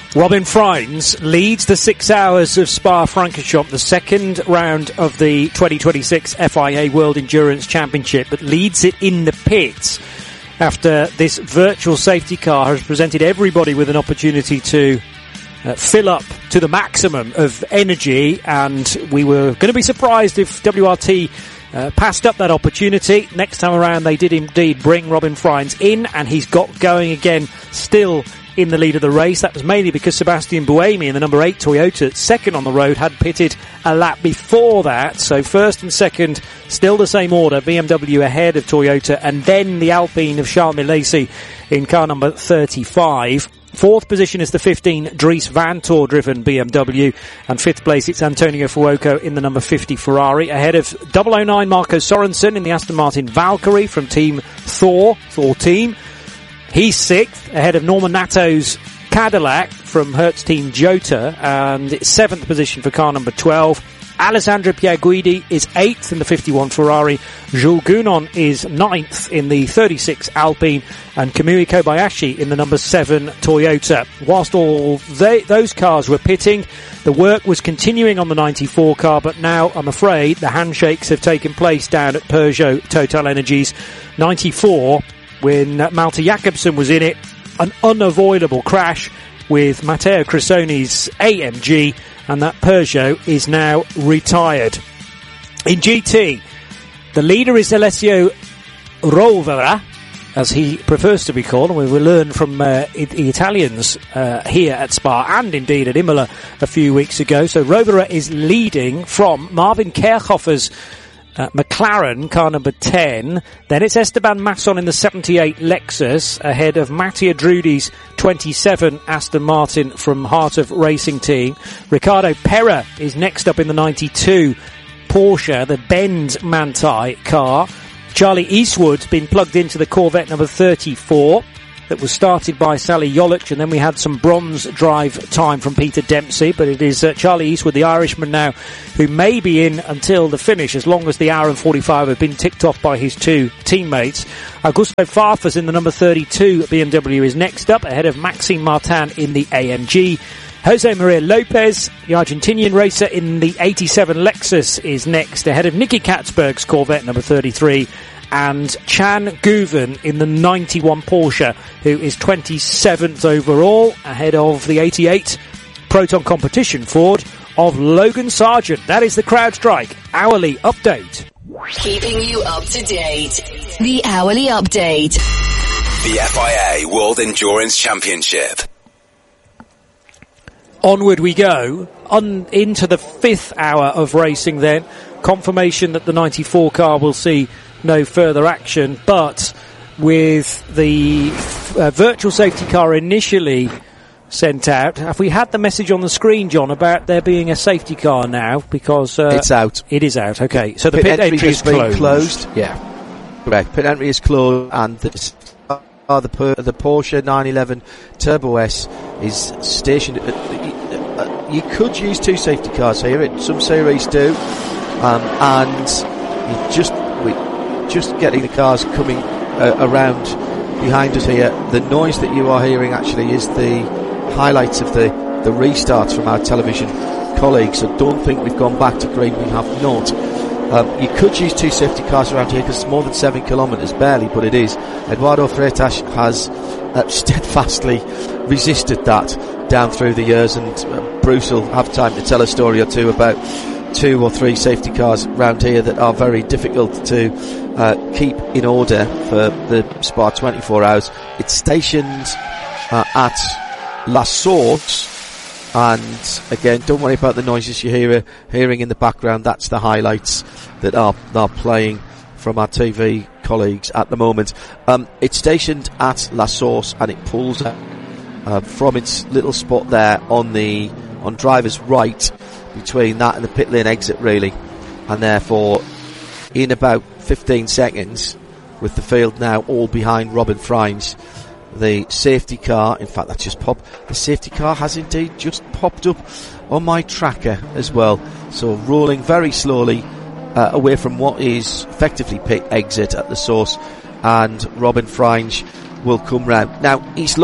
Robin Freins leads the 6 hours of Spa-Francorchamps, the second round of the 2026 FIA World Endurance Championship, but leads it in the pits after this virtual safety car has presented everybody with an opportunity to fill up to the maximum of energy, and we were going to be surprised if WRT passed up that opportunity. Next time around they did indeed bring Robin Freins in, and he's got going again, still in the lead of the race. That was mainly because Sebastian Buemi in the number 8 Toyota, second on the road, had pitted a lap before that. So first and second, still the same order, BMW ahead of Toyota, and then the Alpine of Charles Milesi in car number 35. Fourth position is the 15 Dries Vanthoor driven BMW, and fifth place it's Antonio Fuoco in the number 50 Ferrari, ahead of 009 Marco Sorensen in the Aston Martin Valkyrie from Team Thor team. He's sixth, ahead of Norman Natto's Cadillac from Hertz Team Jota, and it's seventh position for car number 12. Alessandro Pierguidi is 8th in the 51 Ferrari, Jules Gounon is 9th in the 36 Alpine, and Kamui Kobayashi in the number 7 Toyota. Whilst all those cars were pitting, the work was continuing on the 94 car, but now, I'm afraid, the handshakes have taken place down at Peugeot Total Energies 94, when Malte Jakobsen was in it. An unavoidable crash with Matteo Cressoni's AMG, and that Peugeot is now retired. In GT, the leader is Alessio Rovera, as he prefers to be called, and we will learn from the Italians here at Spa and indeed at Imola a few weeks ago. So Rovera is leading from Marvin Kerchoffer's McLaren, car number 10. Then it's Esteban Masson in the 78 Lexus, ahead of Mattia Drudi's 27 Aston Martin from Heart of Racing Team. Ricardo Pera is next up in the 92 Porsche, the Benz Manthey car. Charlie Eastwood's been plugged into the Corvette number 34 that was started by Sally Yolic, and then we had some bronze drive time from Peter Dempsey, but it is Charlie Eastwood, the Irishman now, who may be in until the finish, as long as the hour and 45 have been ticked off by his two teammates. Augusto Farfus in the number 32 BMW is next up, ahead of Maxime Martin in the AMG. Jose Maria Lopez, the Argentinian racer in the 87 Lexus, is next, ahead of Nicky Katzberg's Corvette number 33, and Chan Guven in the 91 Porsche, who is 27th overall, ahead of the 88 Proton Competition Ford of Logan Sargent. That is the CrowdStrike hourly update. Keeping you up to date. The hourly update. The FIA World Endurance Championship. Onward we go, into the fifth hour of racing then. Confirmation that the 94 car will see no further action, but with the virtual safety car initially sent out, have we had the message on the screen, John, about there being a safety car now? Because it's out. It is out, okay. So the pit entry is closed. Yeah, correct. Pit entry is closed, and the Porsche 911 Turbo S is stationed. You could use two safety cars here. Some series do, and we're just getting the cars coming around behind us here. The noise that you are hearing actually is the highlights of the restarts from our television colleagues. So don't think we've gone back to green. We have not. You could use two safety cars around here because it's more than 7 kilometres, barely, but it is. Eduardo Freitas has steadfastly resisted that down through the years, and Bruce will have time to tell a story or two about 2 or 3 safety cars around here that are very difficult to keep in order for the Spa 24 hours. It's stationed at La Source, and again, don't worry about the noises you're hearing in the background. That's the highlights that are playing from our TV colleagues at the moment. It's stationed at La Source, and it pulls out from its little spot there on driver's right, between that and the pit lane exit, really, and therefore in about 15 seconds, with the field now all behind Robin Freins, the safety car, in fact that just popped, the safety car has indeed just popped up on my tracker as well, so rolling very slowly away from what is effectively pit exit at the source, and Robin Freins will come round. Now, he's lost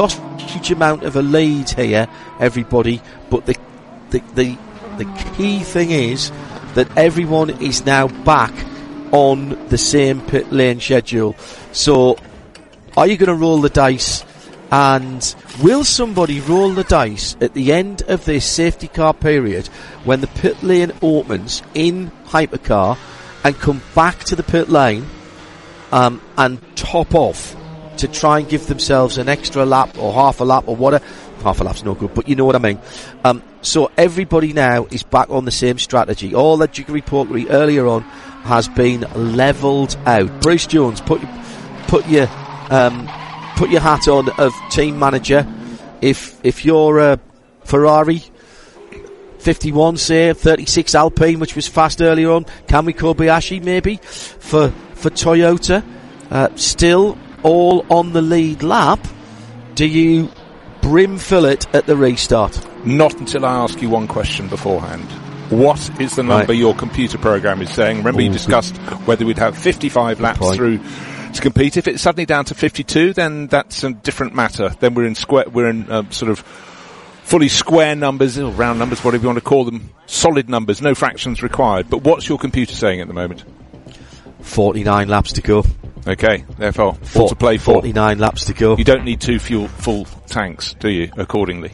huge amount of a lead here, everybody, but the key thing is that everyone is now back on the same pit lane schedule. So, are you going to roll the dice? And will somebody roll the dice at the end of this safety car period when the pit lane opens in Hypercar and come back to the pit lane and top off to try and give themselves an extra lap or half a lap or whatever? Half a lap's no good, but you know what I mean. So everybody now is back on the same strategy. All that jiggery-pokery earlier on has been levelled out. Bruce Jones, put your hat on of team manager. If you're a Ferrari 51, say 36 Alpine, which was fast earlier on, Kamui Kobayashi maybe for Toyota, still all on the lead lap. Do you brimfill it at the restart? Not until I ask you one question beforehand. What is the number your computer program is saying? Remember, you discussed whether we'd have 55 laps through to compete. If it's suddenly down to 52, then that's a different matter. Then we're in sort of fully square numbers, or round numbers, whatever you want to call them, solid numbers, no fractions required. But what's your computer saying at the moment? 49 laps to go. Okay, therefore, full to play for. 49 laps to go. You don't need two full tanks, do you? Accordingly,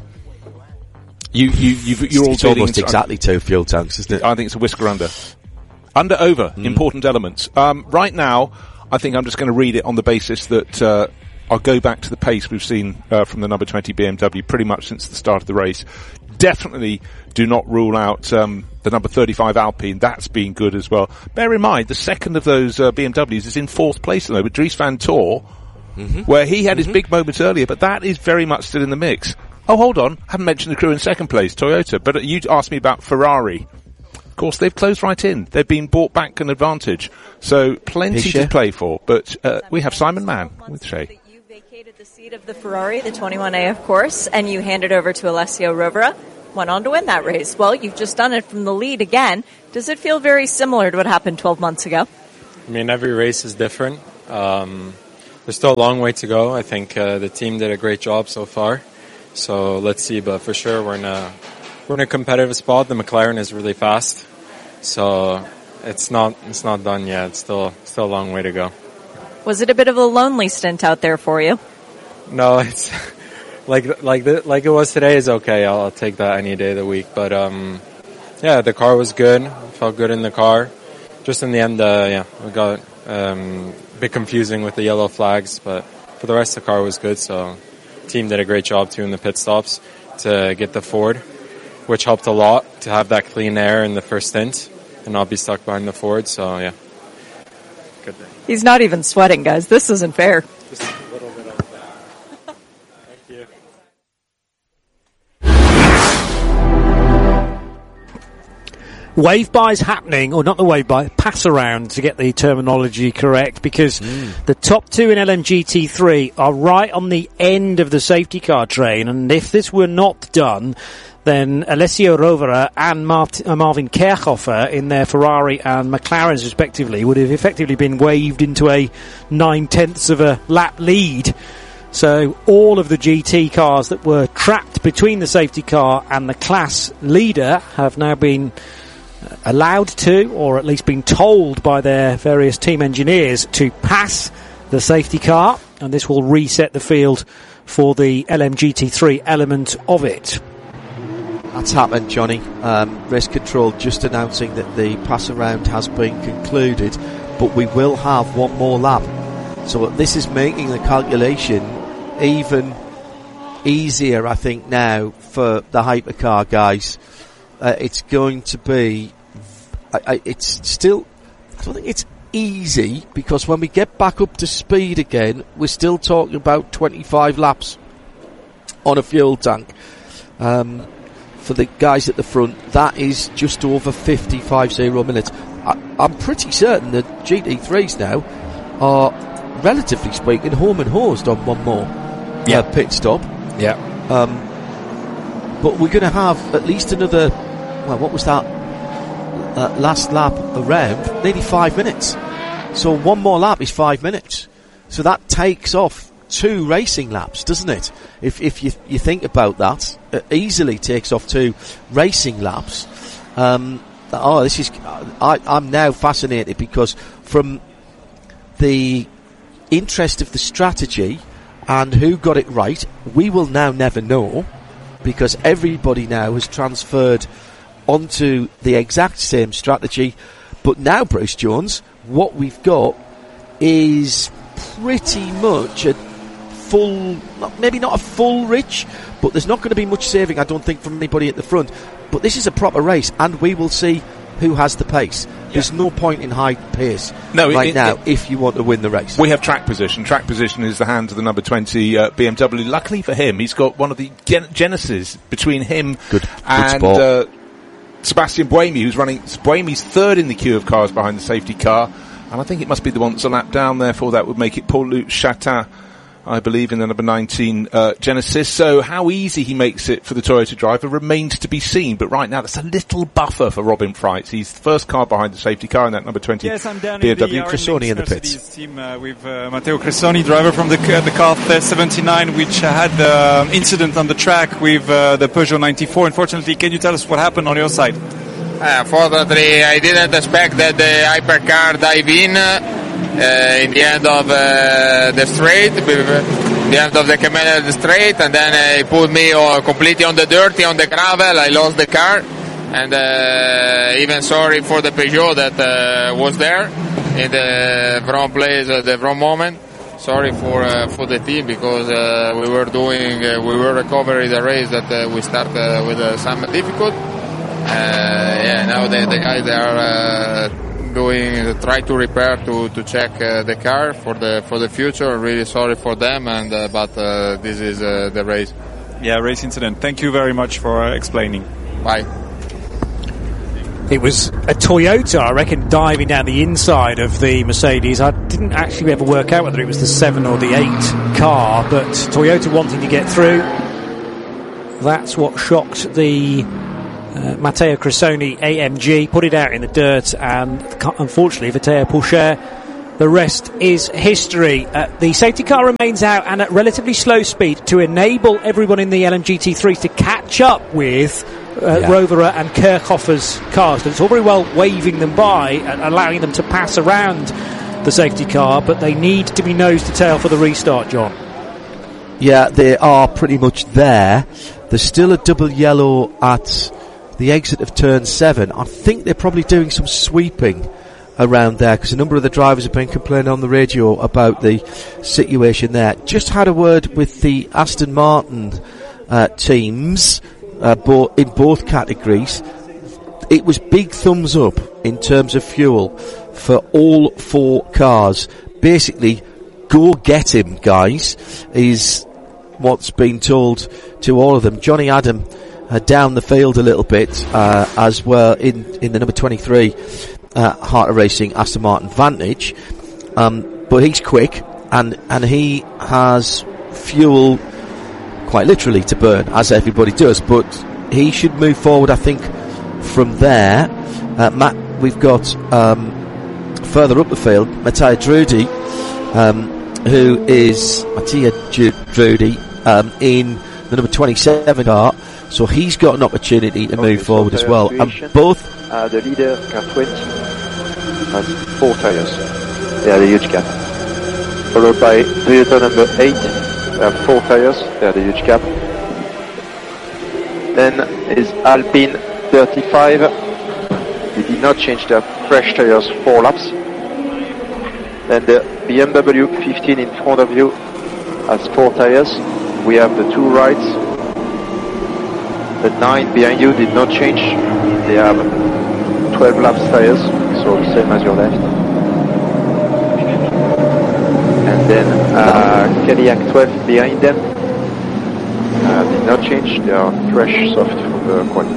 you're all almost exactly two fuel tanks, isn't it? I think it's a whisker over. Important elements. Right now, I think I'm just going to read it on the basis that I'll go back to the pace we've seen from the number 20 BMW pretty much since the start of the race. Definitely do not rule out the number 35 Alpine. That's been good as well. Bear in mind, the second of those BMWs is in fourth place though, with Dries Van Tor, where he had his big moments earlier, but that is very much still in the mix. Oh, hold on. I haven't mentioned the crew in second place, Toyota, but you asked me about Ferrari. Of course, they've closed right in. They've been bought back an advantage. So plenty to play for. But we have Simon Mann with Shay. You vacated the seat of the Ferrari, the 21A, of course, and you handed over to Alessio Rovera. Went on to win that race. Well, you've just done it from the lead again. Does it feel very similar to what happened 12 months ago? I mean, every race is different. There's still a long way to go. I think the team did a great job so far. So let's see, but for sure we're in a competitive spot. The McLaren is really fast, so it's not done yet. It's still a long way to go. Was it a bit of a lonely stint out there for you? No, it's like it was today is okay. I'll take that any day of the week. But yeah, the car was good. Felt good in the car. Just in the end, we got a bit confusing with the yellow flags, but for the rest, the car was good. So. Team did a great job too in the pit stops to get the Ford, which helped a lot to have that clean air in the first stint and not be stuck behind the Ford. So yeah, good day. He's not even sweating, guys. This isn't fair. Just a little bit of that. Thank you. Wave bys happening, or not the wave by, pass around to get the terminology correct, because the top two in LMGT3 are right on the end of the safety car train, and if this were not done, then Alessio Rovera and Marvin Kerchhofer in their Ferrari and McLarens respectively would have effectively been waved into a 9/10 of a lap lead. So all of the GT cars that were trapped between the safety car and the class leader have now been allowed to, or at least been told by their various team engineers to pass the safety car, and this will reset the field for the LMGT3 element of it. That's happened, Johnny. Race control just announcing that the pass around has been concluded, but we will have one more lap. So this is making the calculation even easier, I think, now for the hypercar guys. It's going to be, it's still, I don't think it's easy, because when we get back up to speed again, we're still talking about 25 laps on a fuel tank. For the guys at the front, that is just over 50 minutes. I'm pretty certain that GT3s now are, relatively speaking, home and hosed on one more pit stop. Yeah. But we're going to have at least another, well, what was that last lap around? Nearly 5 minutes. So one more lap is 5 minutes. So that takes off 2 racing laps, doesn't it? if you think about that, easily takes off 2 racing laps. I'm now fascinated because from the interest of the strategy and who got it right, we will now never know, because everybody now has transferred onto the exact same strategy. But now, Bruce Jones, what we've got is pretty much a full, maybe not a full Rich, but there's not going to be much saving, I don't think, from anybody at the front. But this is a proper race, and we will see who has the pace. There's no point in high pace now if you want to win the race. We have track position. Track position is the hands of the number 20 BMW. Luckily for him, he's got one of the Genesis between him and Sebastian Buemi, who's running. Buemi's third in the queue of cars behind the safety car, and I think it must be the one that's a lap down. Therefore, that would make it Paul-Luc Chatin, I believe, in the number 19 Genesis. So how easy he makes it for the Toyota driver remains to be seen. But right now, that's a little buffer for Robin Freitz. He's the first car behind the safety car in that number 20 BMW. Cressoni in the pits. Team with Matteo Cressoni, driver from the CART 79, which had the incident on the track with the Peugeot 94. Unfortunately, can you tell us what happened on your side? Unfortunately, I didn't expect that the hypercar dive in the end of the straight, the end of the Camella straight, and then he put me completely on the dirty, on the gravel. I lost the car, and even sorry for the Peugeot that was there in the wrong place at the wrong moment. Sorry for the team, because we were recovering the race that we started with some difficult. Now the guys, they are try to repair to check the car for the future. Really sorry for them, but this is the race. Yeah, race incident. Thank you very much for explaining. Bye. It was a Toyota, I reckon, diving down the inside of the Mercedes. I didn't actually ever work out whether it was the 7 or the 8 car, but Toyota wanting to get through. That's what shocked the Matteo Cressoni AMG, put it out in the dirt, and unfortunately for Théo Pourchaire, the rest is history. The safety car remains out and at relatively slow speed to enable everyone in the LMGT3s to catch up with Rovera and Kirchhoffer's cars. It's all very well waving them by and allowing them to pass around the safety car, but they need to be nose to tail for the restart, John. Yeah, they are pretty much there. There's still a double yellow at the exit of turn 7. I think they're probably doing some sweeping around there, because a number of the drivers have been complaining on the radio about the situation there. Just had a word with the Aston Martin teams in both categories. It was big thumbs up in terms of fuel for all 4 cars. Basically, go get him, guys, is what's been told to all of them. Johnny Adam down the field a little bit as well in the number 23 Heart of Racing Aston Martin Vantage, but he's quick and he has fuel quite literally to burn, as everybody does, but he should move forward, I think, from there. We've got further up the field Mattia Drudi, who is Mattia Drudi in the number 27 car. So he's got an opportunity to move forward as well. And both... the leader, car 20, has 4 tyres. They are the huge gap. Followed by Toyota number 8, they have 4 tyres. They are the huge gap. Then is Alpine 35. They did not change their fresh tyres 4 laps. Then the BMW 15 in front of you has 4 tyres. We have the 2 rides. The 9 behind you did not change. They have 12 laps tires, so the same as your left. And then Cadillac 12 behind them did not change. They are fresh soft from the quality.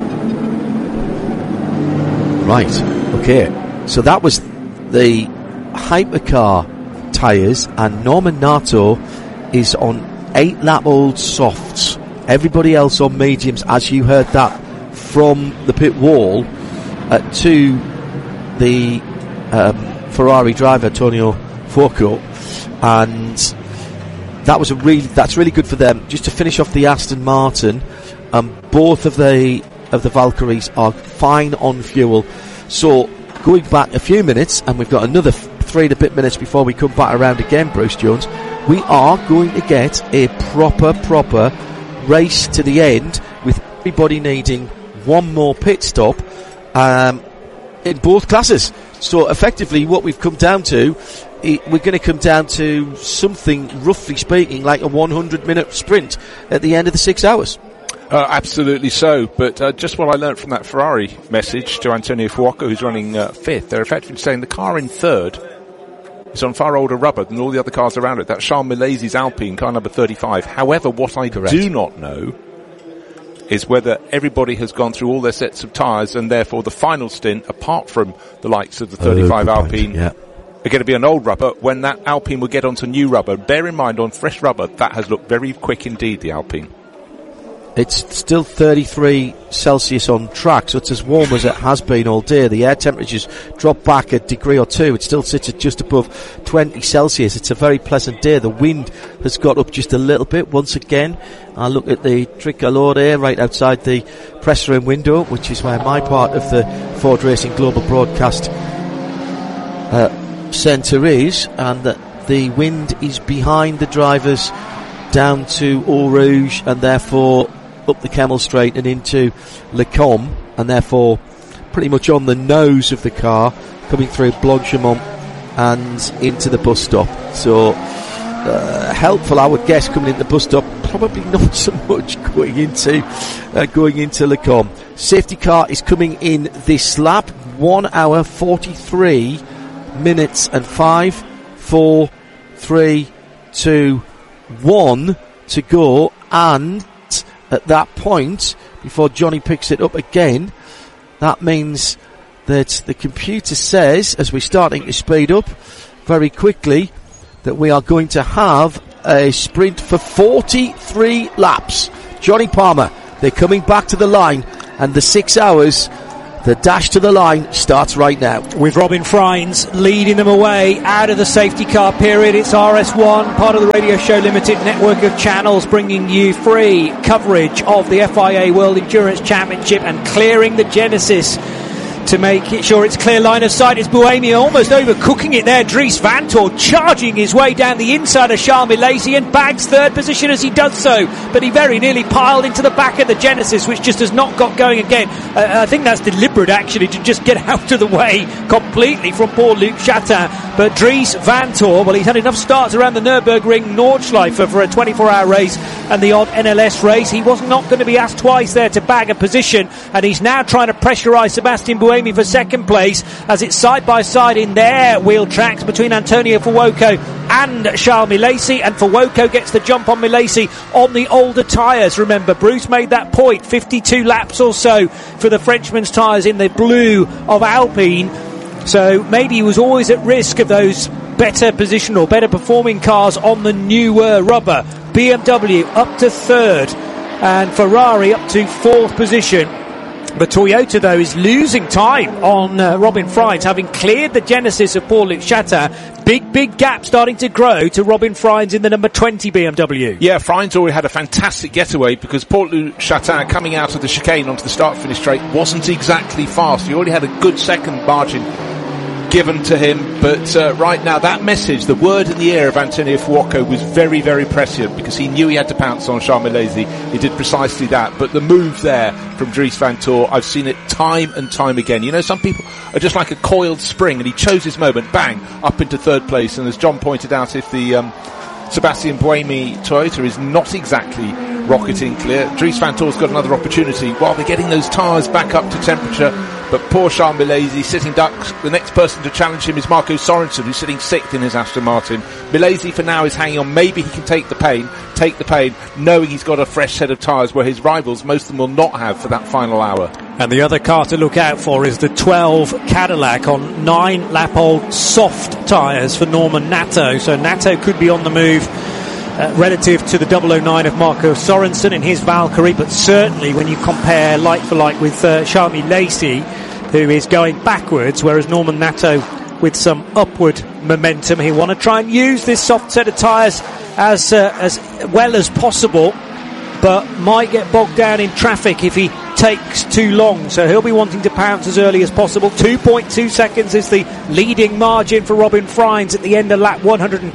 Right, okay. So that was the hypercar tyres, and Norman Nato is on 8 lap old softs. Everybody else on mediums, as you heard that from the pit wall, to the Ferrari driver, Antonio Fuoco. And that's really good for them. Just to finish off the Aston Martin, both of the Valkyries are fine on fuel. So going back a few minutes, and we've got another 3 and a bit minutes before we come back around again, Bruce Jones, we are going to get a proper race to the end, with everybody needing one more pit stop in both classes. So effectively what we've come down to, we're going to come down to something, roughly speaking, like a 100-minute sprint at the end of the 6 hours. Absolutely so, but just what I learnt from that Ferrari message to Antonio Fuoco, who's running 5th, they're effectively saying the car in 3rd is on far older rubber than all the other cars around it. That's Charles Milazy's Alpine, car number 35. However, what I do not know is whether everybody has gone through all their sets of tyres, and therefore the final stint, apart from the likes of the 35 Alpine, are going to be on old rubber, when that Alpine will get onto new rubber. Bear in mind, on fresh rubber, that has looked very quick indeed, the Alpine. It's still 33 Celsius on track, so it's as warm as it has been all day. The air temperature's dropped back a degree or two. It still sits at just above 20 Celsius. It's a very pleasant day. The wind has got up just a little bit once again. I look at the Tricolor there right outside the press room window, which is where my part of the Ford Racing Global Broadcast centre is, and that the wind is behind the drivers down to Eau Rouge, and therefore up the Kemmel Straight and into Le Combe, and therefore pretty much on the nose of the car, coming through Blanchemont and into the bus stop. So helpful, I would guess, coming into the bus stop. Probably not so much going into Le Combe. Safety car is coming in this lap. 1 hour 43 minutes and 5, 4, 3, 2, 1 to go, and at that point, before Johnny picks it up again, that means that the computer says, as we're starting to speed up very quickly, that we are going to have a sprint for 43 laps. Johnny Palmer, they're coming back to the line, and the 6 hours, the dash to the line, starts right now. With Robin Freins leading them away out of the safety car period. It's RS1, part of the Radio Show Limited network of channels, bringing you free coverage of the FIA World Endurance Championship and clearing the Genesis to make sure it's clear line of sight. It's Buemi almost overcooking it there. Dries Vanthoor charging his way down the inside of Charles Milazy and bags 3rd position as he does so, but he very nearly piled into the back of the Genesis, which just has not got going again. I think that's deliberate, actually, to just get out of the way completely from poor Luc Chatin. But Dries Vanthoor, well, he's had enough starts around the Nürburgring Nordschleife for a 24-hour race and the odd NLS race. He was not going to be asked twice there to bag a position, and he's now trying to pressurise Sebastian Buemi for 2nd place, as it's side by side in their wheel tracks between Antonio Fuoco and Charles Milazy, and Fuoco gets the jump on Milazy on the older tyres. Remember, Bruce made that point, 52 laps or so for the Frenchman's tyres in the blue of Alpine, so maybe he was always at risk of those better position or better performing cars on the newer rubber. BMW up to 3rd and Ferrari up to 4th position. But Toyota, though, is losing time on Robin Freins, having cleared the Genesis of Paul Luc Chatin. Big gap starting to grow to Robin Freins in the number 20 BMW. Yeah, Freins already had a fantastic getaway, because Paul Luc Chatin, coming out of the chicane onto the start-finish straight, wasn't exactly fast. He already had a good second margin given to him, but right now that message, the word in the air of Antonio Fuoco, was very, very prescient, because he knew he had to pounce on Charles Milazy. He did precisely that, but the move there from Dries Vanthoor, I've seen it time and time again. You know, some people are just like a coiled spring, and he chose his moment, bang, up into 3rd place. And as John pointed out, if the Sebastian Buemi Toyota is not exactly rocketing clear, Dries Vanthoor's got another opportunity while they're getting those tyres back up to temperature. But poor Charles Milazy sitting ducks. The next person to challenge him is Marco Sorensen, who's sitting 6th in his Aston Martin. Milazy for now is hanging on. Maybe he can take the pain, knowing he's got a fresh set of tyres, where his rivals, most of them, will not have for that final hour. And the other car to look out for is the 12 Cadillac on 9-lap-old soft tyres for Norman Nato. So Nato could be on the move relative to the 009 of Marco Sorensen in his Valkyrie, but certainly when you compare like for like with Charles Milazy, who is going backwards, whereas Norman Nato with some upward momentum. He'll want to try and use this soft set of tyres as well as possible, but might get bogged down in traffic if he takes too long, so he'll be wanting to pounce as early as possible. 2.2 seconds is the leading margin for Robin Freins at the end of lap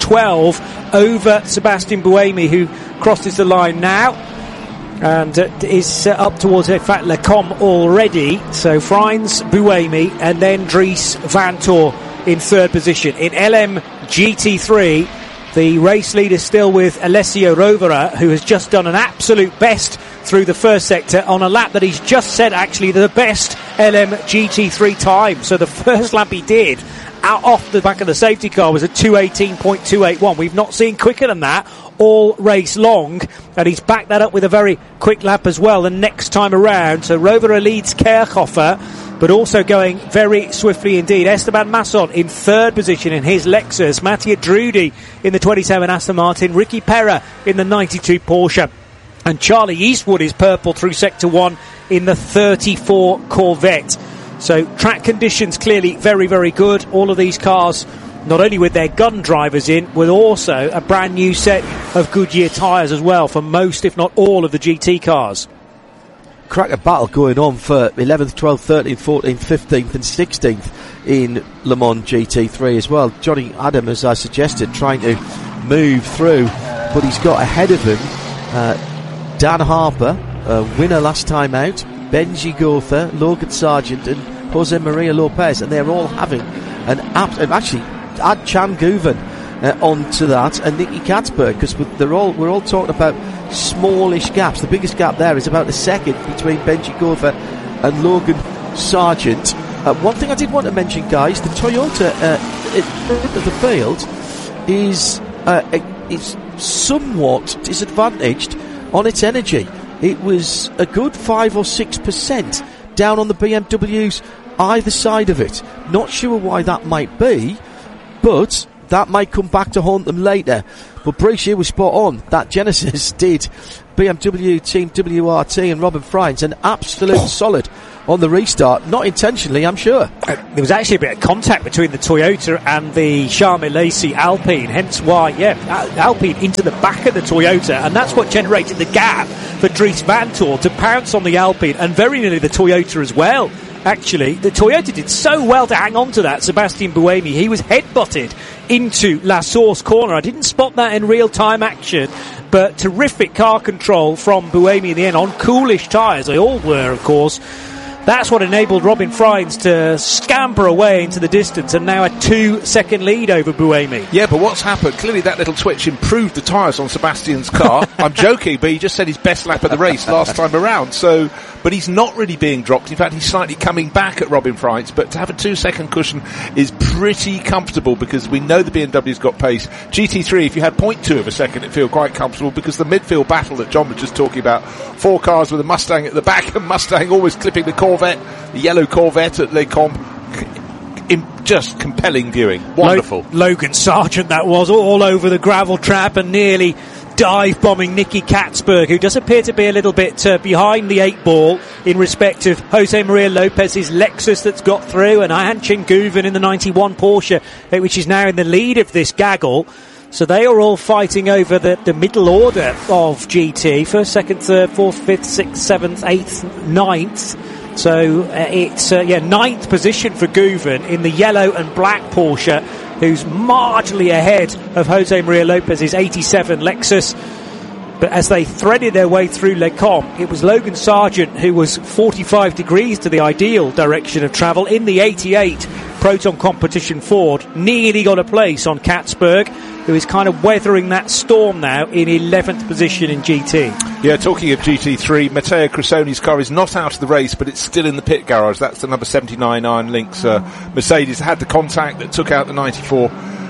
112 over Sebastian Buemi, who crosses the line now and is up towards, in fact, Lecombe already. So Freins, Buemi, and then Dries Vanthoor in third position. In LM GT3, the race leader still with Alessio Rovera, who has just done an absolute best through the first sector on a lap that he's just said actually the best LM GT3 time. So the first lap he did out off the back of the safety car was a 2:18.281. We've not seen quicker than that all race long, and he's backed that up with a very quick lap as well the next time around. So Rovera leads Kerchhofer, but also going very swiftly indeed. Esteban Masson in third position in his Lexus, Mattia Drudi in the 27 Aston Martin, Ricky Perra in the 92 Porsche, and Charlie Eastwood is purple through sector 1 in the 34 Corvette. So track conditions clearly very, very good. All of these cars, not only with their gun drivers in, with also a brand new set of Goodyear tyres as well for most, if not all, of the GT cars. Cracker battle going on for 11th, 12th, 13th, 14th, 15th and 16th in Le Mans GT3 as well. Johnny Adam, as I suggested, trying to move through, but he's got ahead of him Dan Harper, winner last time out, Benji Gotha, Logan Sargent and Jose Maria Lopez, and they're all having an actually add Chan Guven onto that, and Nicky Katzberg, because we're all talking about smallish gaps. The biggest gap there is about a second between Benji Gotha and Logan Sargent. One thing I did want to mention, guys, the Toyota in front of the field is somewhat disadvantaged on its energy. It was a good 5 or 6% down on the BMWs either side of it. Not sure why that might be, but that might come back to haunt them later. But Bruce, you were spot on. That Genesis did BMW Team WRT and Robin Freins an absolute solid on the restart. Not intentionally, I'm sure. There was actually a bit of contact between the Toyota and the Charles Lacey Alpine, hence why, Alpine into the back of the Toyota, and that's what generated the gap for Dries Vanthoor to pounce on the Alpine, and very nearly the Toyota as well. Actually, the Toyota did so well to hang on to that. Sebastian Buemi, he was headbutted into La Source corner. I didn't spot that in real-time action, but terrific car control from Buemi in the end on coolish tyres. They all were, of course. That's what enabled Robin Freins to scamper away into the distance, and now a 2-second lead over Buemi. Yeah, but what's happened? Clearly that little twitch improved the tyres on Sebastian's car. I'm joking, but he just said his best lap of the race last time around. So, but he's not really being dropped. In fact, he's slightly coming back at Robin Freins. But to have a 2-second cushion is pretty comfortable, because we know the BMW's got pace. GT3, if you had 0.2 of a second, it'd feel quite comfortable, because the midfield battle that John was just talking about, 4 cars with a Mustang at the back, and Mustang always clipping the Corvette, the yellow Corvette at Lecombe. Just compelling viewing. Wonderful. Logan Sargent, that was, all over the gravel trap and nearly dive-bombing Nicky Katzberg, who does appear to be a little bit behind the 8 ball in respect of Jose Maria Lopez's Lexus that's got through, and Ayhan Chenguven in the 91 Porsche, which is now in the lead of this gaggle. So they are all fighting over the middle order of GT. First, second, third, fourth, fifth, sixth, seventh, eighth, ninth. So it's ninth position for Guven in the yellow and black Porsche, who's marginally ahead of Jose Maria Lopez's 87 Lexus. But as they threaded their way through Lecombe, it was Logan Sargent who was 45 degrees to the ideal direction of travel in the 88 Proton Competition Ford. Nearly got a place on Katzberg, who is kind of weathering that storm now in 11th position in GT. Yeah, talking of GT3, Matteo Cressoni's car is not out of the race, but it's still in the pit garage. That's the number 79 Iron Lynx Mercedes. Had the contact that took out the 94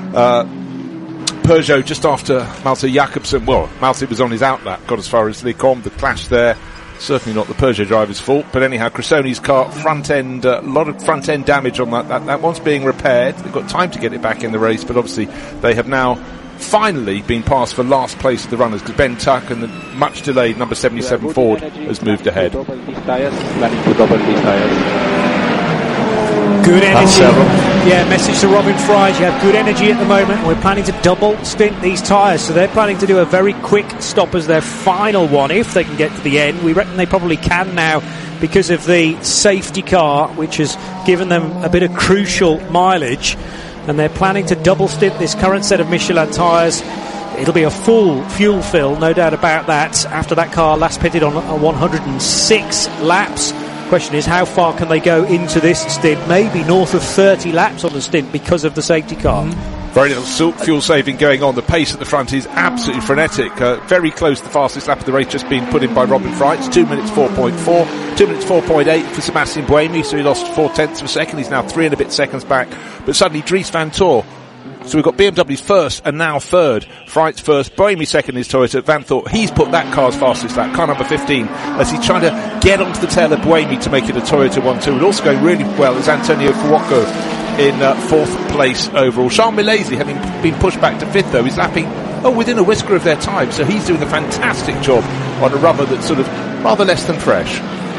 Peugeot just after Malte Jakobsen. Well, Malte was on his outlap, got as far as Lecombe. The clash there, certainly not the Peugeot driver's fault. But anyhow, Cressoni's car, front end, a lot of front end damage on that one's being repaired. They've got time to get it back in the race, but obviously they have now finally been passed for last place of the runners, because Ben Tuck and the much delayed number 77 Ford has moved ahead. Good energy. Yeah, message to Robin Fries. You have good energy at the moment. We're planning to double stint these tyres, so they're planning to do a very quick stop as their final one if they can get to the end. We reckon they probably can now because of the safety car, which has given them a bit of crucial mileage, and they're planning to double stint this current set of Michelin tyres. It'll be a full fuel fill, no doubt about that, after that car last pitted on 106 laps. Question is, how far can they go into this stint? Maybe north of 30 laps on the stint because of the safety car. Very little fuel saving going on. The pace at the front is absolutely frenetic. Very close to the fastest lap of the race just being put in by Robin Freitz. 2 minutes 4.4. 2 minutes 4.8 for Sebastian Buemi, so he lost 0.4 of a second. He's now 3 and a bit seconds back. But suddenly Dries Van Tor. So we've got BMW's first and now third. Freitz first, Buemi second in his Toyota. Van Tor, he's put that car's fastest lap, car number 15, as he's trying to get onto the tail of Buemi to make it a Toyota 1-2. And also going really well is Antonio Fuoco in fourth place overall. Charles Milesi, having been pushed back to fifth though, is lapping within a whisker of their time, so he's doing a fantastic job on a rubber that's sort of rather less than fresh.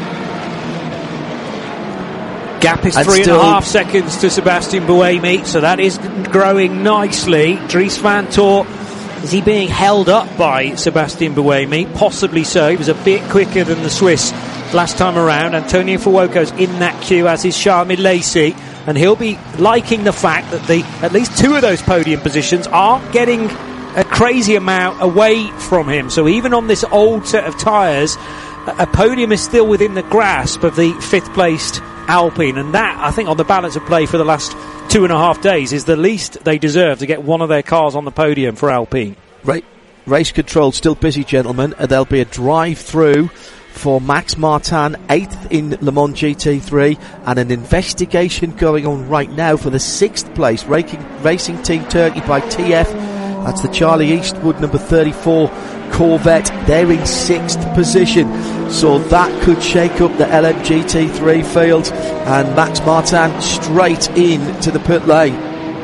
Gap is 3.5 seconds to Sebastian Buemi, so that is growing nicely. Dries Van Tor, is he being held up by Sebastian Buemi? Possibly so. He was a bit quicker than the Swiss last time around. Antonio Fuoco's in that queue, as is Charles Milesi, and he'll be liking the fact that at least two of those podium positions are getting a crazy amount away from him. So even on this old set of tyres, a podium is still within the grasp of the fifth placed Alpine, and that, I think, on the balance of play for the last 2.5 days is the least they deserve to get one of their cars on the podium for Alpine. Right. Race control still busy, gentlemen. There'll be a drive-through for Max Martin, 8th in Le Mans GT3, and an investigation going on right now for the 6th place Racing Team Turkey by TF. That's the Charlie Eastwood number 34 Corvette. They're in 6th position, so that could shake up the LMGT3 field, and Max Martin straight in to the pit lane.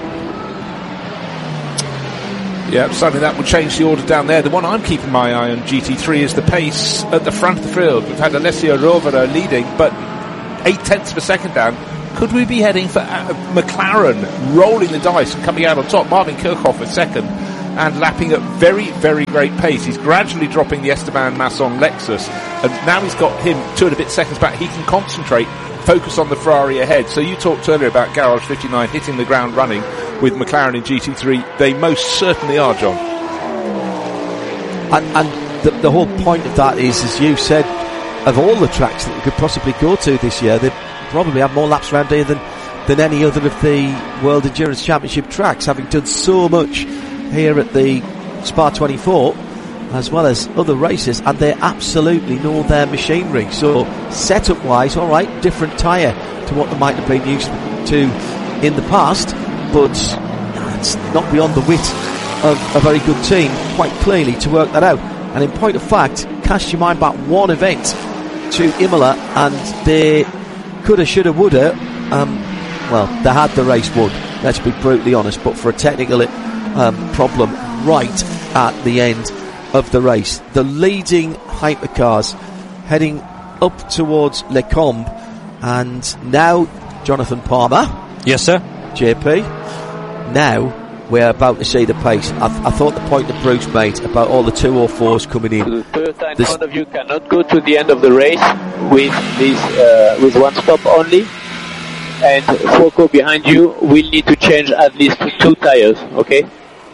Yeah, certainly that will change the order down there. The one I'm keeping my eye on, GT3, is the pace at the front of the field. We've had Alessio Rovera leading, but 0.8 of a second down. Could we be heading for McLaren rolling the dice and coming out on top? Marvin Kirchhoff is second and lapping at very, very great pace. He's gradually dropping the Esteban Masson Lexus, and now he's got him 2 and a bit seconds back. He can concentrate, focus on the Ferrari ahead. So you talked earlier about Garage 59 hitting the ground running with McLaren in GT3. They most certainly are, John. And the whole point of that is, as you said, of all the tracks that we could possibly go to this year, they probably have more laps around here than any other of the World Endurance Championship tracks, having done so much here at the Spa 24 as well as other races, and they absolutely know their machinery. So setup wise, alright, different tyre to what they might have been used to in the past, but it's not beyond the wit of a very good team, quite clearly, to work that out. And in point of fact, cast your mind back one event to Imola, and they coulda, shoulda, woulda, they had the race won, let's be brutally honest, but for a technical problem right at the end of the race. The leading hypercars heading up towards Les Combes, and now Jonathan Palmer. Yes, sir. JP. Now we're about to see the pace. I thought the point that Bruce made about all the 204s coming in. The Toyota in front of you cannot go to the end of the race with this with one stop only, and Fuoco behind you will need to change at least 2 tires. Okay.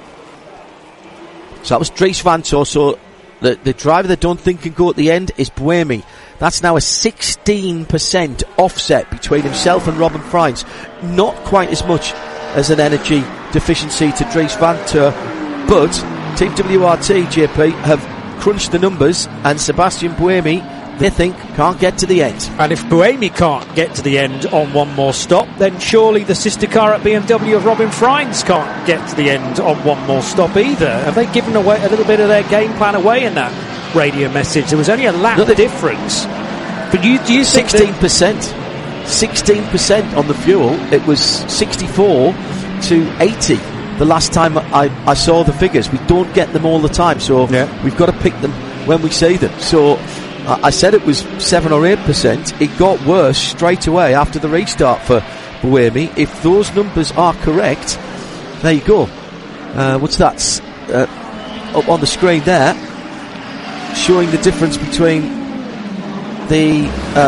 So that was Dries Van Tor. So the driver that don't think can go at the end is Buemi. That's now a 16% offset between himself and Robin Freins. Not quite as much as an energy deficiency to Dries Van Tor, but Team WRT, JP, have crunched the numbers, and Sebastian Buemi, they think, can't get to the end. And if Buemi can't get to the end on one more stop, then surely the sister car at BMW of Robin Freins can't get to the end on one more stop either. Have they given away a little bit of their game plan away in that radio message? There was only a lap difference. But do you 16%? 16% on the fuel. It was 64 to 80 the last time I saw the figures. We don't get them all the time, so we've got to pick them when we see them. So I said it was 7 or 8%. It got worse straight away after the restart for Buemi. If those numbers are correct, there you go. What's that? Up on the screen there, showing the difference between the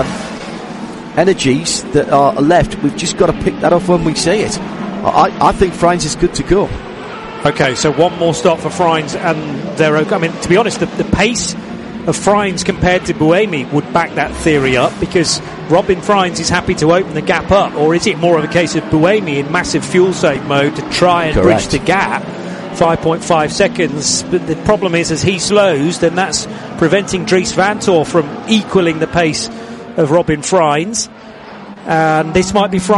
energies that are left. We've just got to pick that up when we see it. I think Frijns is good to go. Okay, so one more stop for Frijns, and they're okay. I mean, to be honest, the pace of Frijns compared to Buemi would back that theory up, because Robin Frijns is happy to open the gap up, or is it more of a case of Buemi in massive fuel save mode to try and bridge the gap? 5.5 seconds, but the problem is, as he slows, then that's preventing Dries Vanthoor from equaling the pace of Robin Frijns. And this might be Dries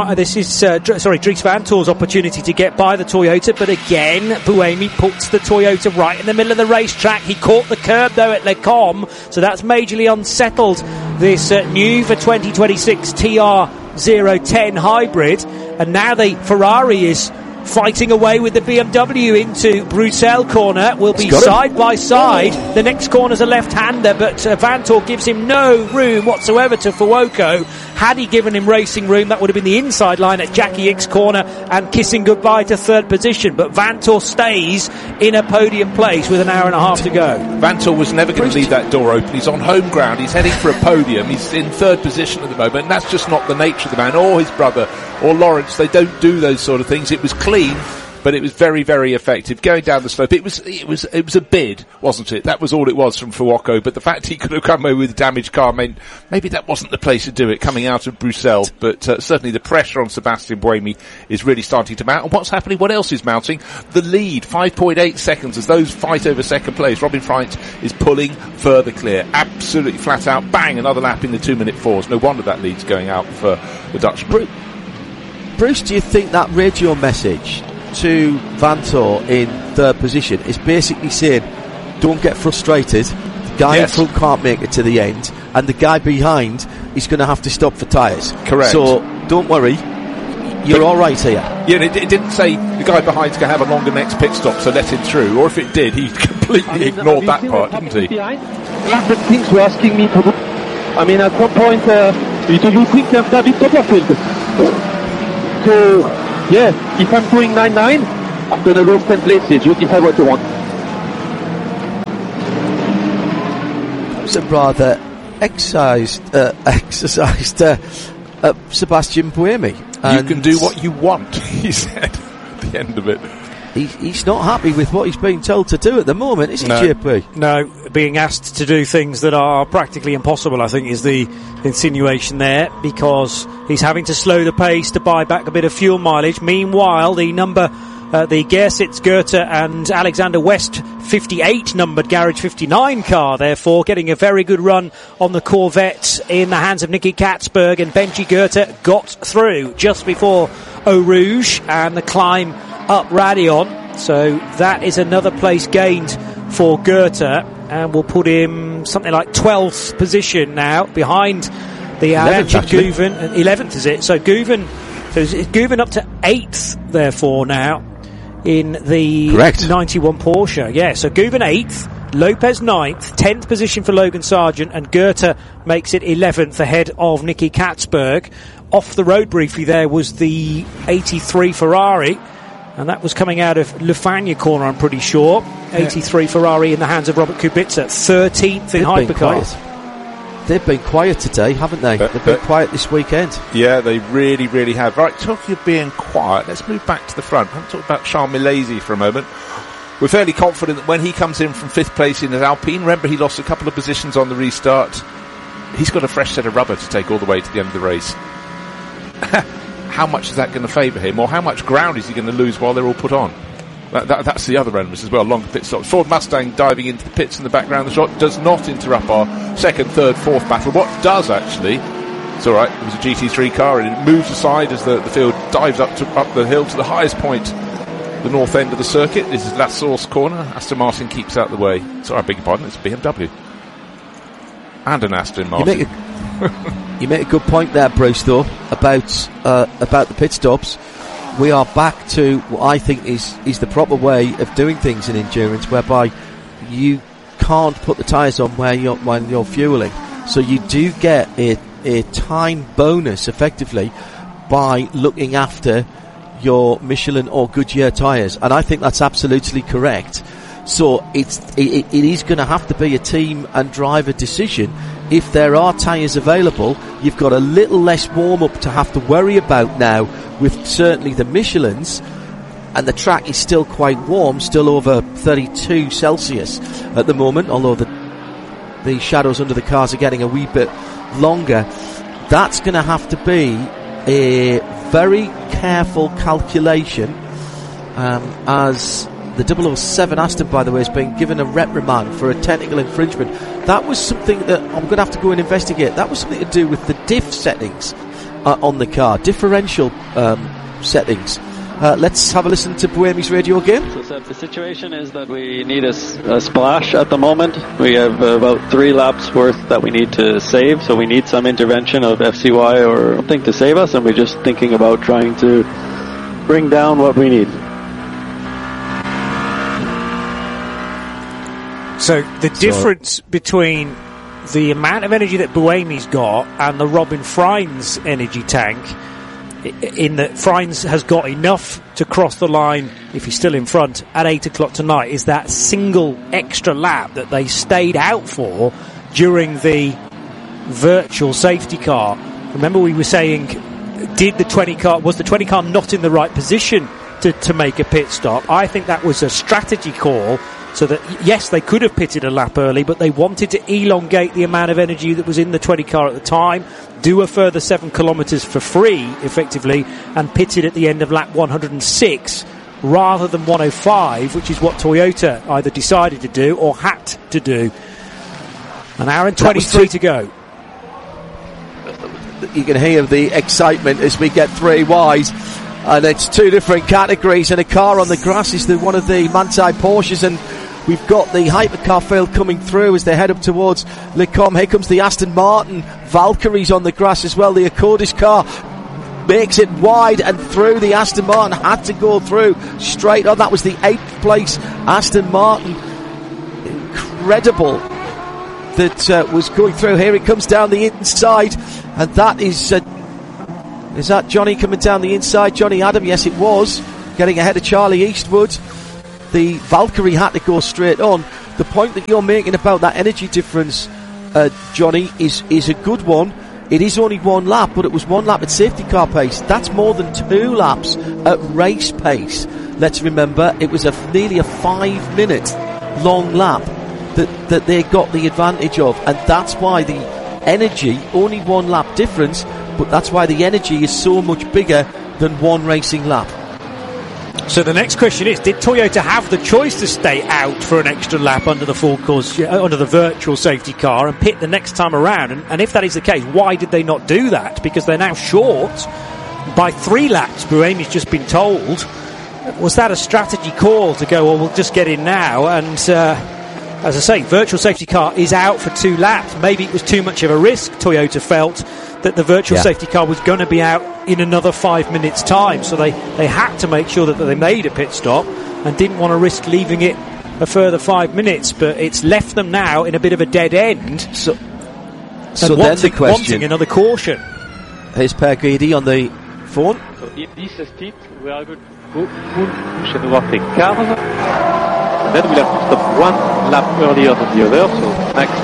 Vanthoor's opportunity to get by the Toyota, but again, Buemi puts the Toyota right in the middle of the racetrack. He caught the curb though at Le Combe, so that's majorly unsettled this new for 2026 TR010 hybrid. And now the Ferrari is fighting away with the BMW into Bruxelles corner. Will be side by side. The next corner's a left-hander, but Vanthoor gives him no room whatsoever to Fuoco. Had he given him racing room, that would have been the inside line at Jackie Ickx corner and kissing goodbye to third position. But Vanthoor stays in a podium place with an hour and a half to go. Vanthoor was never going to leave that door open. He's on home ground. He's heading for a podium. He's in third position at the moment, and that's just not the nature of the man or his brother or Lawrence. They don't do those sort of things. It was clean, but it was very, very effective. Going down the slope, it was a bid, wasn't it? That was all it was from Fuoco. But the fact he could have come away with a damaged car meant maybe that wasn't the place to do it, coming out of Bruxelles. But certainly the pressure on Sebastian Buemi is really starting to mount. And what's happening? What else is mounting? The lead, 5.8 seconds as those fight over second place. Robin Frijns is pulling further clear, absolutely flat out. Bang! Another lap in the 2-minute fours. No wonder that lead's going out for the Dutchman. Bruce, do you think that radio message to Vanthoor in third position is basically saying, don't get frustrated, the guy in front can't make it to the end, and the guy behind is going to have to stop for tyres? Correct. So don't worry, you're alright here. Yeah, and it didn't say the guy behind's going to have a longer next pit stop, so let him through. Or if it did, he completely ignored that part, didn't he? That's the things we're asking me to do. I mean, at some point, do you think David Copperfield? So, yeah, if I'm going 9-9, I'm going to go 10 places. You decide what you want. That was a rather exercised Sebastian Buemi. You can do what you want, he said at the end of it. He's not happy with what he's being told to do at the moment, is he, JP? No, being asked to do things that are practically impossible, I think, is the insinuation there, because he's having to slow the pace to buy back a bit of fuel mileage. Meanwhile, the Gersitz, Goethe and Alexander West 58 numbered Garage 59 car, therefore, getting a very good run on the Corvette in the hands of Nicky Katzberg, and Benji Goethe got through just before Eau Rouge and the climb up Radion. So that is another place gained for Goethe, and will put him something like 12th position now, behind the Alanchin Guven. 11th is it? So Guven up to 8th therefore now in the 91 Porsche. Yeah, so Guven 8th, Lopez 9th, 10th position for Logan Sargent, and Goethe makes it 11th ahead of Nicky Katzberg. Off the road briefly there was the 83 Ferrari, and that was coming out of Le Fagnes corner, I'm pretty sure. 83 Ferrari in the hands of Robert Kubica, 13th in hypercars. They've been quiet today, haven't they? They've been quiet this weekend. Yeah, they really, really have. Right, talking of being quiet, let's move back to the front. I haven't talked about Charles Milesi for a moment. We're fairly confident that when he comes in from 5th place in his Alpine, remember he lost a couple of positions on the restart, he's got a fresh set of rubber to take all the way to the end of the race. How much is that going to favour him, or how much ground is he going to lose while they're all put on? That's the other element as well, longer pit stops. Ford Mustang diving into the pits in the background. The shot does not interrupt our 2nd, 3rd, 4th battle. What does actually, it's alright, it was a GT3 car, and it moves aside as the field dives up the hill to the highest point, the north end of the circuit. This is La Source corner. Aston Martin keeps out the way. Sorry, I beg your pardon, it's BMW. And an Aston Martin. You make a good point there, Bruce, though, about the pit stops. We are back to what I think is the proper way of doing things in endurance, whereby you can't put the tyres on when you're fueling. So you do get a time bonus, effectively, by looking after your Michelin or Goodyear tyres. And I think that's absolutely correct. So it is going to have to be a team and driver decision. If there are tyres available, you've got a little less warm-up to have to worry about now with certainly the Michelins, and the track is still quite warm, still over 32 Celsius at the moment, although the shadows under the cars are getting a wee bit longer. That's going to have to be a very careful calculation, as the 007 Aston, by the way, has been given a reprimand for a technical infringement. That was something that I'm going to have to go and investigate. That was something to do with the diff settings on the car, differential settings. Let's have a listen to Buemi's radio again. So, Seb, the situation is that we need a splash at the moment. We have about 3 laps worth that we need to save, so we need some intervention of FCY or something to save us, and we're just thinking about trying to bring down what we need. So the difference between the amount of energy that Buemi's got and the Robin Freins energy tank, in that Freins has got enough to cross the line, if he's still in front, at 8 o'clock tonight, is that single extra lap that they stayed out for during the virtual safety car. Remember, we were saying, was the 20 car not in the right position to make a pit stop? I think that was a strategy call, so that, yes, they could have pitted a lap early, but they wanted to elongate the amount of energy that was in the 20 car at the time, do a further 7 kilometres for free, effectively, and pitted at the end of lap 106 rather than 105, which is what Toyota either decided to do or had to do. An hour and 23 to go. You can hear the excitement as we get 3 wide. And it's 2 different categories, and a car on the grass is one of the Manthey Porsches, and we've got the hypercar field coming through as they head up towards Le Combe. Here comes the Aston Martin Valkyries on the grass as well. The Accordis car makes it wide and through. The Aston Martin had to go through straight on. That was the 8th place Aston Martin. Incredible that was going through. Here it comes down the inside, and that is that Johnny coming down the inside? Johnny Adam, yes it was, getting ahead of Charlie Eastwood. The Valkyrie had to go straight on. The point that you're making about that energy difference, Johnny, is a good one. It is only 1 lap, but it was 1 lap at safety car pace. That's more than 2 laps at race pace. Let's remember, it was nearly a 5-minute long lap that they got the advantage of, and that's why the energy, only 1 lap difference, but that's why the energy is so much bigger than 1 racing lap. So the next question is, did Toyota have the choice to stay out for an extra lap under the full course, under the virtual safety car, and pit the next time around? And if that is the case, why did they not do that? Because they're now short by 3 laps, Buemi's just been told. Was that a strategy call to go, well, we'll just get in now? And as I say, virtual safety car is out for 2 laps. Maybe it was too much of a risk, Toyota felt, that the virtual safety car was going to be out in another 5 minutes' time. So they had to make sure that they made a pit stop and didn't want to risk leaving it a further 5 minutes. But it's left them now in a bit of a dead end. So then the question, wanting another caution. Here's Per Guidi on the phone. So in this stint, we are going to go full push and overtake cars. And then we'll have to stop 1 lap earlier than the other. So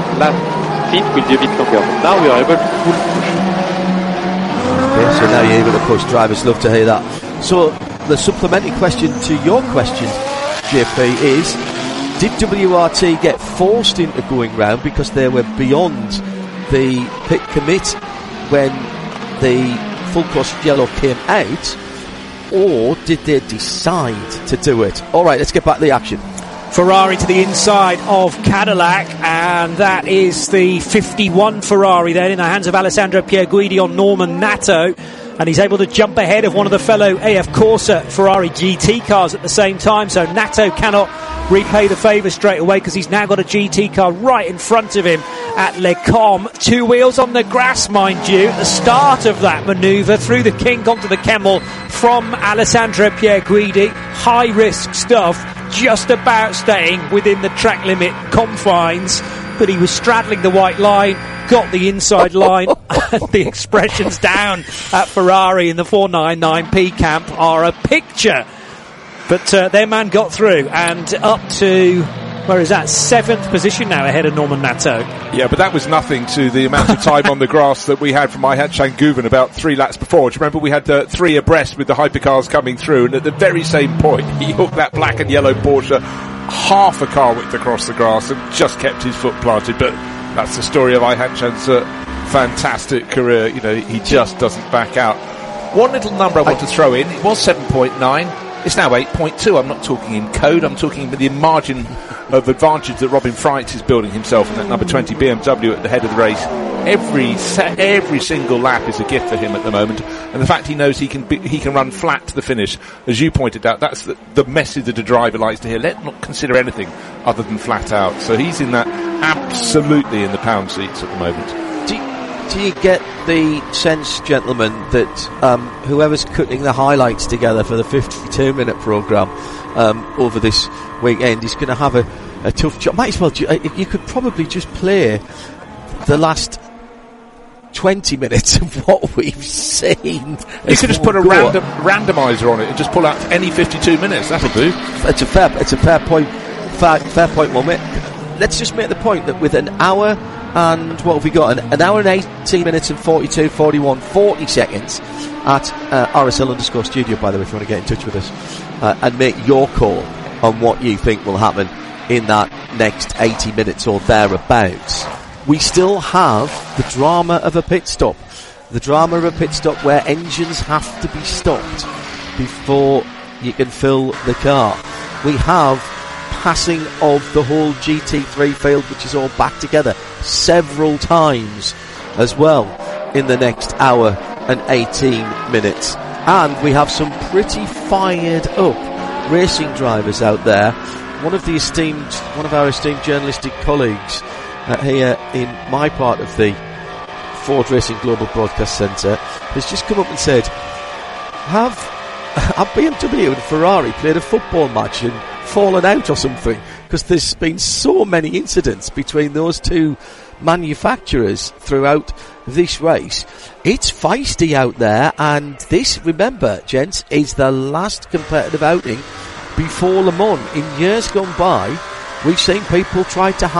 last stint will be a bit longer. But now we are able to full push. Okay, so now you're able to push. Drivers love to hear that. So the supplementary question to your question, JP, is, did WRT get forced into going round because they were beyond the pit commit when the full course yellow came out, or did they decide to do it? Alright, let's get back to the action. Ferrari to the inside of Cadillac, and that is the 51 Ferrari then in the hands of Alessandro Pierguidi on Norman Nato, and he's able to jump ahead of one of the fellow AF Corsa Ferrari GT cars at the same time, so Nato cannot repay the favour straight away because he's now got a GT car right in front of him at Le Combe. 2 wheels on the grass, mind you, at the start of that manoeuvre through the kink onto the Kemmel from Alessandro Pierguidi. High risk stuff, just about staying within the track limit confines, but he was straddling the white line got the inside line. The expressions down at Ferrari in the 499P camp are a picture. But their man got through and up to, where is that, 7th position now ahead of Norman Nateau. Yeah, but that was nothing to the amount of time on the grass that we had from Ayhancan Guven about 3 laps before. Do you remember we had 3 abreast with the hypercars coming through, and at the very same point he hooked that black and yellow Porsche half a car width across the grass and just kept his foot planted. But that's the story of Ayhancan's fantastic career. You know, he just doesn't back out. One little number I want to throw in, it was 7.9. It's now 8.2. I'm not talking in code. I'm talking about the margin of advantage that Robin Freitz is building himself in that number 20 BMW at the head of the race. Every single lap is a gift for him at the moment, and the fact he knows he can run flat to the finish, as you pointed out, that's the message that a driver likes to hear. Let's not consider anything other than flat out. So he's in that absolutely in the pound seats at the moment. Do you get the sense, gentlemen, that whoever's cutting the highlights together for the 52-minute programme over this weekend is going to have a tough job? Might as well, you could probably just play the last 20 minutes of what we've seen. You could just put a randomizer on it and just pull out any 52 minutes. That'll do. It's a fair point. Fair point, Mummy. Let's just make the point that with an hour and what have we got? An hour and 18 minutes and 42, 41, 40 seconds at RSL_studio, by the way, if you want to get in touch with us and make your call on what you think will happen in that next 80 minutes or thereabouts. We still have the drama of a pit stop. The drama of a pit stop where engines have to be stopped before you can fill the car. We have passing of the whole GT3 field, which is all back together several times as well in the next hour and 18 minutes. And we have some pretty fired up racing drivers out there. One of our esteemed journalistic colleagues here in my part of the Ford Racing Global Broadcast Centre has just come up and said, have BMW and Ferrari played a football match and fallen out or something? Because there's been so many incidents between those two manufacturers throughout this race. It's feisty out there, and this, remember, gents, is the last competitive outing before Le Mans. In years gone by, we've seen people try to